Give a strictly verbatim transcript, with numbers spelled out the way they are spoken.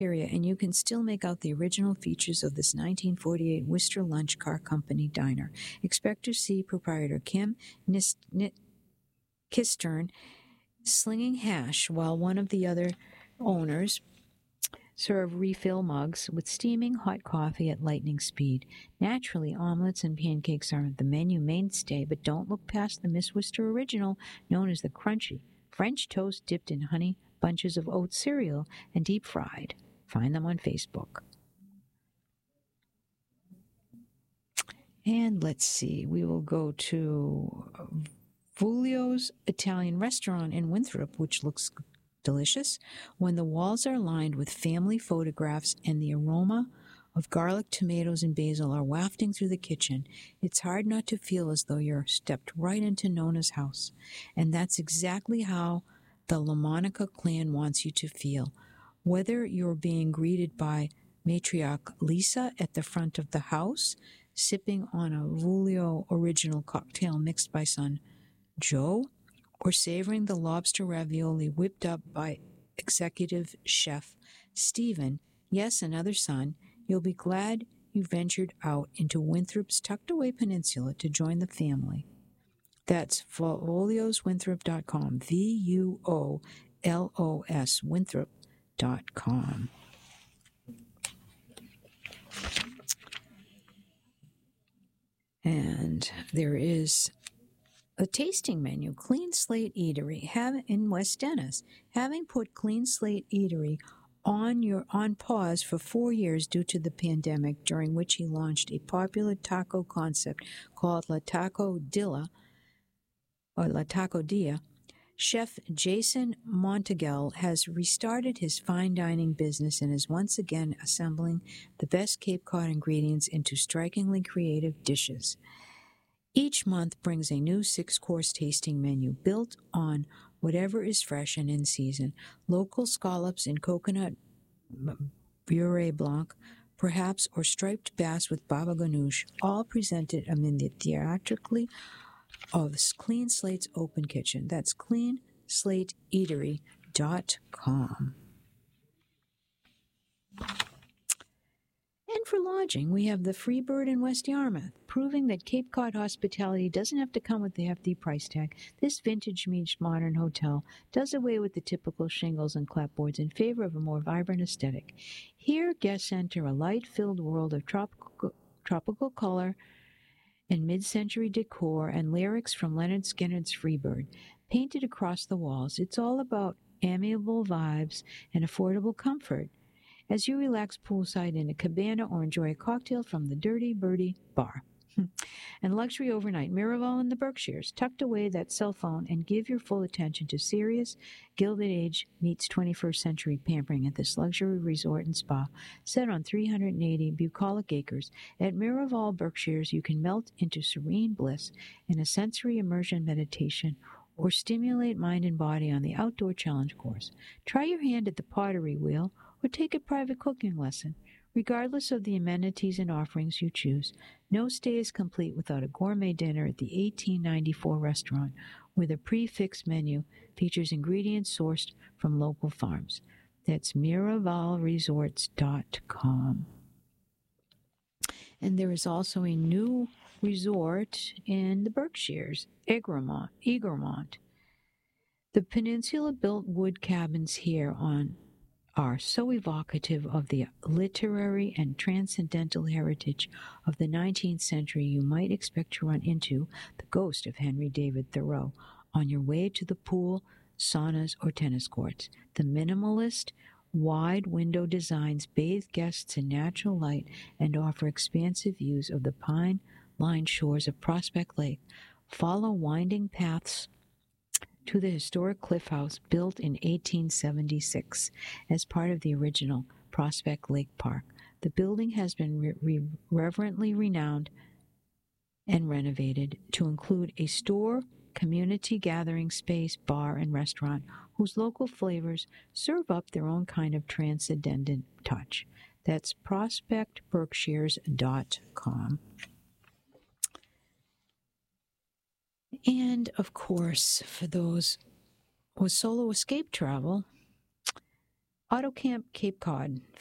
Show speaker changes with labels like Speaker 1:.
Speaker 1: area, and you can still make out the original features of this nineteen forty-eight Worcester Lunch Car Company diner. Expect to see proprietor Kim Nis- Ni- Kistern slinging hash while one of the other owners serve refill mugs with steaming hot coffee at lightning speed. Naturally, omelets and pancakes are the menu mainstay, but don't look past the Miss Worcester original, known as the crunchy French toast dipped in honey bunches of oat cereal and deep fried. Find them on Facebook. And let's see, we will go to Vulio's Italian restaurant in Winthrop, which looks delicious. When the walls are lined with family photographs and the aroma of garlic, tomatoes, and basil are wafting through the kitchen, it's hard not to feel as though you're stepped right into Nona's house. And that's exactly how the LaMonica clan wants you to feel. Whether you're being greeted by matriarch Lisa at the front of the house, sipping on a Vulio original cocktail mixed by son Joe, or savoring the lobster ravioli whipped up by executive chef Stephen, yes, another son, you'll be glad you ventured out into Winthrop's tucked-away peninsula to join the family. That's vulios winthrop dot com, V U O L O S, winthrop dot com. And there is a tasting menu, Clean Slate Eatery, have in West Dennis. Having put Clean Slate Eatery on your on pause for four years due to the pandemic, during which he launched a popular taco concept called La Taco Dilla, or La Taco Dia, Chef Jason Montegel has restarted his fine dining business and is once again assembling the best Cape Cod ingredients into strikingly creative dishes. Each month brings a new six-course tasting menu built on whatever is fresh and in season. Local scallops in coconut beurre blanc, perhaps, or striped bass with baba ganoush, all presented amid the theatrically of Clean Slate's open kitchen. That's clean slate eatery dot com. And for lodging, we have the Freebird in West Yarmouth, proving that Cape Cod hospitality doesn't have to come with the hefty price tag. This vintage-meets modern hotel does away with the typical shingles and clapboards in favor of a more vibrant aesthetic. Here, guests enter a light-filled world of tropical, tropical color and mid-century decor and lyrics from Leonard Skinner's Freebird. Painted across the walls, it's all about amiable vibes and affordable comfort as you relax poolside in a cabana or enjoy a cocktail from the Dirty Birdie Bar. And luxury overnight, Miraval in the Berkshires. Tucked away that cell phone and give your full attention to serious Gilded Age meets twenty-first century pampering at this luxury resort and spa set on three hundred eighty bucolic acres. At Miraval Berkshires, you can melt into serene bliss in a sensory immersion meditation or stimulate mind and body on the outdoor challenge course. Try your hand at the pottery wheel or take a private cooking lesson. Regardless of the amenities and offerings you choose, no stay is complete without a gourmet dinner at the eighteen ninety-four restaurant, where the prix-fixe menu features ingredients sourced from local farms. That's miraval resorts dot com. And there is also a new resort in the Berkshires, Egremont. Egremont. The peninsula-built wood cabins here on are so evocative of the literary and transcendental heritage of the nineteenth century, you might expect to run into the ghost of Henry David Thoreau on your way to the pool, saunas, or tennis courts. The minimalist, wide window designs bathe guests in natural light and offer expansive views of the pine-lined shores of Prospect Lake. Follow winding paths to the historic Cliff House built in eighteen seventy-six as part of the original Prospect Lake Park. The building has been re- re- reverently renowned and renovated to include a store, community gathering space, bar, and restaurant whose local flavors serve up their own kind of transcendent touch. That's prospect berkshires dot com. And, of course, for those with solo escape travel, AutoCamp Cape Cod.